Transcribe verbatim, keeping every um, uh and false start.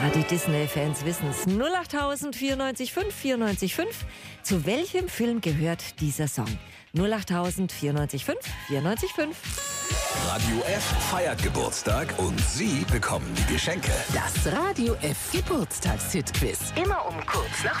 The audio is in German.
Ja, die Disney-Fans wissen es. null acht vierundneunzig fünf vierundneunzig fünf. Zu welchem Film gehört dieser Song? null acht vierundneunzig fünf vierundneunzig fünf. Radio F feiert Geburtstag und Sie bekommen die Geschenke. Das Radio F Geburtstagshit-Quiz. Immer um kurz nach